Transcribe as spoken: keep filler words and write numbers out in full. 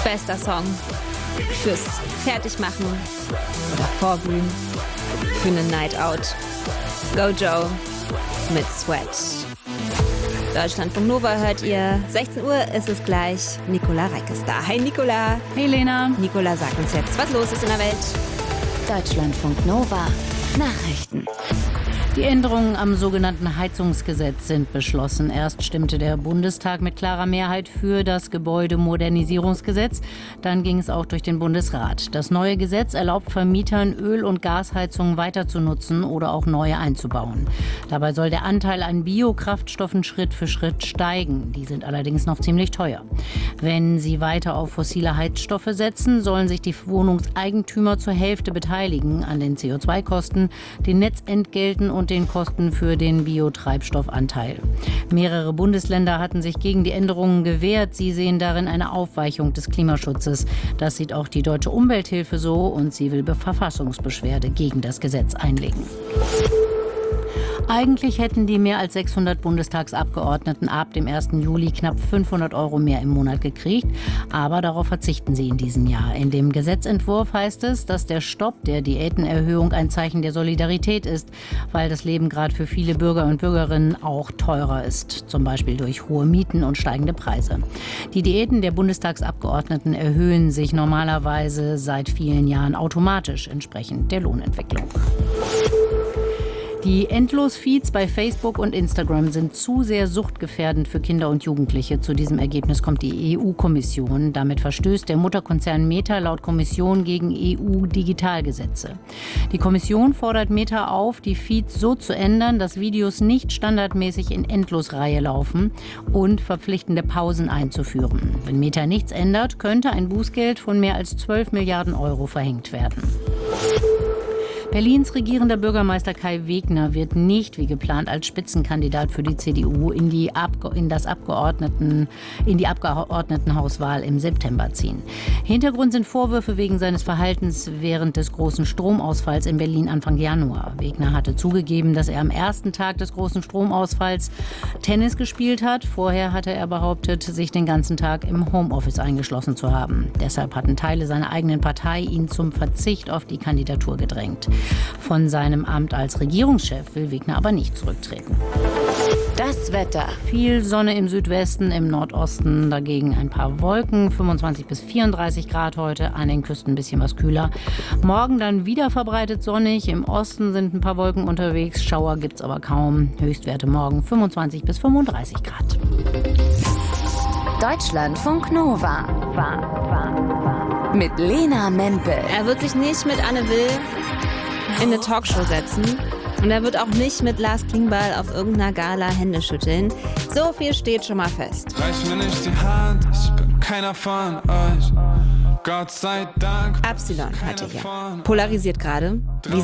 Bester Song fürs Fertigmachen oder Vorglühen für eine Night Out. Go Joe mit Sweat. Deutschlandfunk Nova hört ihr. sechzehn Uhr ist es gleich. Nicola Reck ist da. Hi Nicola. Hey Lena. Nicola, sag uns jetzt, was los ist in der Welt. Deutschlandfunk Nova Nachrichten. Die Änderungen am sogenannten Heizungsgesetz sind beschlossen. Erst stimmte der Bundestag mit klarer Mehrheit für das Gebäudemodernisierungsgesetz. Dann ging es auch durch den Bundesrat. Das neue Gesetz erlaubt Vermietern, Öl- und Gasheizungen weiter zu nutzen oder auch neue einzubauen. Dabei soll der Anteil an Biokraftstoffen Schritt für Schritt steigen. Die sind allerdings noch ziemlich teuer. Wenn sie weiter auf fossile Heizstoffe setzen, sollen sich die Wohnungseigentümer zur Hälfte beteiligen an den C O zwei Kosten, den Netzentgelten und den Kosten für den Biotreibstoffanteil. Mehrere Bundesländer hatten sich gegen die Änderungen gewehrt. Sie sehen darin eine Aufweichung des Klimaschutzes. Das sieht auch die Deutsche Umwelthilfe so und sie will Verfassungsbeschwerde gegen das Gesetz einlegen. Eigentlich hätten die mehr als sechshundert Bundestagsabgeordneten ab dem ersten Juli knapp fünfhundert Euro mehr im Monat gekriegt. Aber darauf verzichten sie in diesem Jahr. In dem Gesetzentwurf heißt es, dass der Stopp der Diätenerhöhung ein Zeichen der Solidarität ist, weil das Leben gerade für viele Bürger und Bürgerinnen auch teurer ist. Zum Beispiel durch hohe Mieten und steigende Preise. Die Diäten der Bundestagsabgeordneten erhöhen sich normalerweise seit vielen Jahren automatisch entsprechend der Lohnentwicklung. Die Endlos-Feeds bei Facebook und Instagram sind zu sehr suchtgefährdend für Kinder und Jugendliche. Zu diesem Ergebnis kommt die E U-Kommission. Damit verstößt der Mutterkonzern Meta laut Kommission gegen E U-Digitalgesetze. Die Kommission fordert Meta auf, die Feeds so zu ändern, dass Videos nicht standardmäßig in Endlosreihe laufen und verpflichtende Pausen einzuführen. Wenn Meta nichts ändert, könnte ein Bußgeld von mehr als zwölf Milliarden Euro verhängt werden. Berlins regierender Bürgermeister Kai Wegner wird nicht wie geplant als Spitzenkandidat für die C D U in die, Abge- in das Abgeordneten, in die Abgeordnetenhauswahl im September ziehen. Hintergrund sind Vorwürfe wegen seines Verhaltens während des großen Stromausfalls in Berlin Anfang Januar. Wegner hatte zugegeben, dass er am ersten Tag des großen Stromausfalls Tennis gespielt hat. Vorher hatte er behauptet, sich den ganzen Tag im Homeoffice eingeschlossen zu haben. Deshalb hatten Teile seiner eigenen Partei ihn zum Verzicht auf die Kandidatur gedrängt. Von seinem Amt als Regierungschef will Wegner aber nicht zurücktreten. Das Wetter. Viel Sonne im Südwesten, im Nordosten dagegen ein paar Wolken. fünfundzwanzig bis vierunddreißig Grad heute, an den Küsten ein bisschen was kühler. Morgen dann wieder verbreitet sonnig. Im Osten sind ein paar Wolken unterwegs. Schauer gibt's aber kaum. Höchstwerte morgen fünfundzwanzig bis fünfunddreißig Grad. Deutschlandfunk Nova. War, war, war. Mit Lena Mempel. Er wird sich nicht mit Anne Will in eine Talkshow setzen. Und er wird auch nicht mit Lars Klingbeil auf irgendeiner Gala Hände schütteln. So viel steht schon mal fest. Reich mir nicht die Hand, ich bin keiner von euch. Gott sei Dank. Absilon hatte hier. Polarisiert gerade. Wie